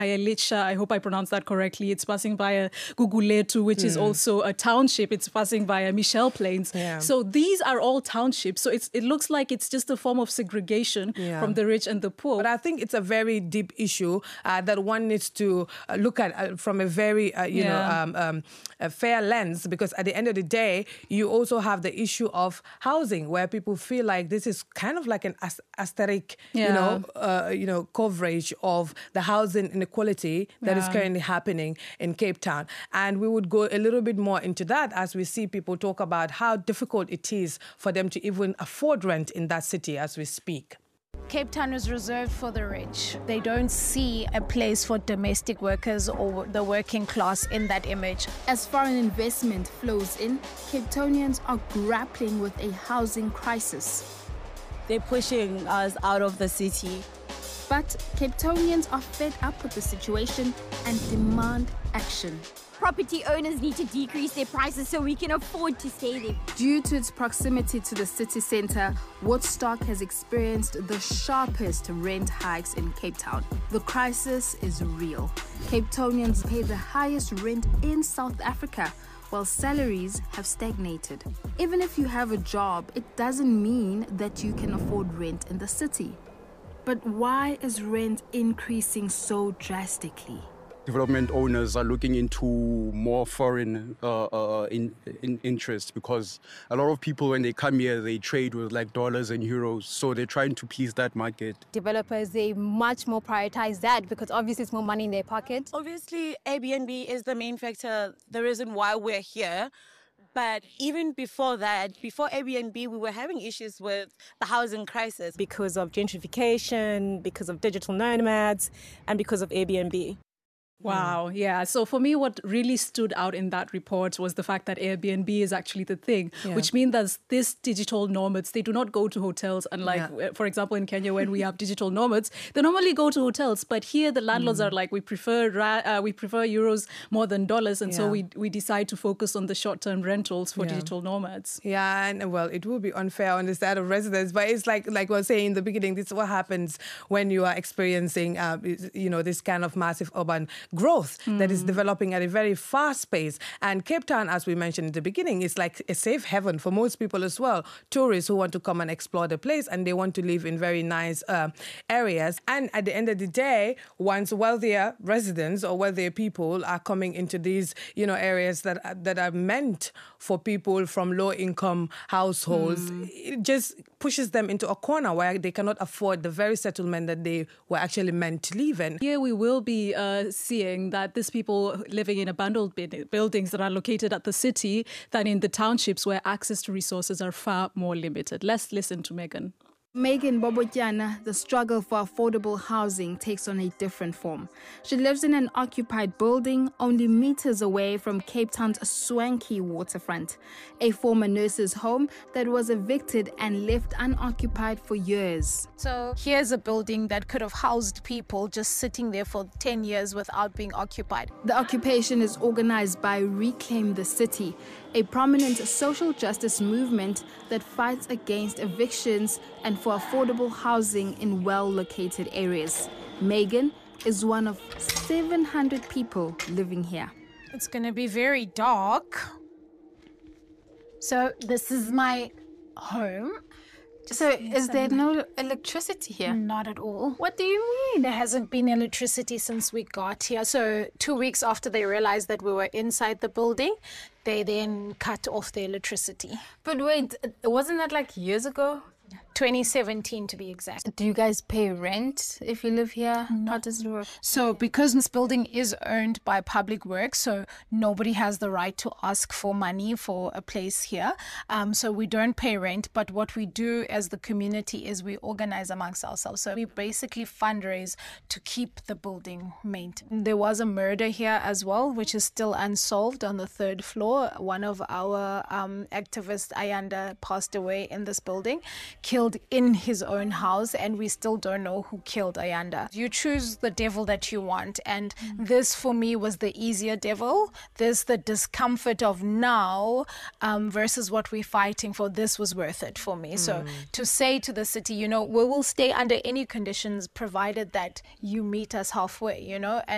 Khayelitsha, I hope I pronounced that correctly. It's passing via Guguletu, which is also a township. It's passing via Michelle Plains. Yeah. So these are all townships. So it looks like it's just a form of segregation from the rich and the poor. But I think it's a very deep issue that one needs to look at from a very, a fair lens, because at the end of the day, you also have the issue of housing, where people feel like this is kind of like an aesthetic, coverage of the housing inequality that is currently happening in Cape Town. And we would go a little bit more into that as we see people talk about how difficult it is for them to even afford rent in that city as we speak. Cape Town is reserved for the rich. They don't see a place for domestic workers or the working class in that image. As foreign investment flows in, Cape Townians are grappling with a housing crisis. They're pushing us out of the city. But Cape Townians are fed up with the situation and demand action. Property owners need to decrease their prices so we can afford to stay there. Due to its proximity to the city centre, Woodstock has experienced the sharpest rent hikes in Cape Town. The crisis is real. Cape Townians pay the highest rent in South Africa, while salaries have stagnated. Even if you have a job, it doesn't mean that you can afford rent in the city. But why is rent increasing so drastically? Development owners are looking into more foreign interest, because a lot of people, when they come here, they trade with like dollars and euros. So they're trying to please that market. Developers, they much more prioritize that because obviously it's more money in their pocket. Obviously, Airbnb is the main factor, the reason why we're here. But even before that, before Airbnb, we were having issues with the housing crisis. Because of gentrification, because of digital nomads, and because of Airbnb. Wow, yeah. So for me, what really stood out in that report was the fact that Airbnb is actually the thing, which means that these digital nomads, they do not go to hotels. Unlike, for example, in Kenya, when we have digital nomads, they normally go to hotels. But here, the landlords are like, we prefer euros more than dollars. And so we decide to focus on the short-term rentals for digital nomads. Yeah, and well, it will be unfair on the side of residents. But it's like we were saying in the beginning, this is what happens when you are experiencing, this kind of massive urban growth that is developing at a very fast pace. And Cape Town, as we mentioned in the beginning, is like a safe haven for most people as well. Tourists who want to come and explore the place, and they want to live in very nice areas. And at the end of the day, once wealthier residents or wealthier people are coming into these, areas that are meant for people from low-income households, it just pushes them into a corner where they cannot afford the very settlement that they were actually meant to live in. Here we will be seeing that these people living in abandoned buildings that are located at the city than in the townships where access to resources are far more limited. Let's listen to Megan. Megan Bobotyana, the struggle for affordable housing takes on a different form. She lives in an occupied building only meters away from Cape Town's swanky waterfront, a former nurse's home that was evicted and left unoccupied for years. So here's a building that could have housed people just sitting there for 10 years without being occupied. The occupation is organized by Reclaim the City, a prominent social justice movement that fights against evictions and for affordable housing in well-located areas. Megan is one of 700 people living here. It's going to be very dark. So this is my home. So is there no electricity here? Not at all. What do you mean? There hasn't been electricity since we got here. So 2 weeks after they realized that we were inside the building, they then cut off the electricity. But wait, wasn't that like years ago? 2017 to be exact. Do you guys pay rent if you live here? No. How does it work? So because this building is owned by Public Works, so nobody has the right to ask for money for a place here. So we don't pay rent, but what we do as the community is we organize amongst ourselves. So we basically fundraise to keep the building maintained. There was a murder here as well, which is still unsolved on the 3rd floor. One of our activists, Ayanda, passed away in this building, killed in his own house, and we still don't know who killed Ayanda. You choose the devil that you want, and this for me was the easier devil. This, the discomfort of now versus what we're fighting for, this was worth it for me. So to say to the city, we will stay under any conditions provided that you meet us halfway, and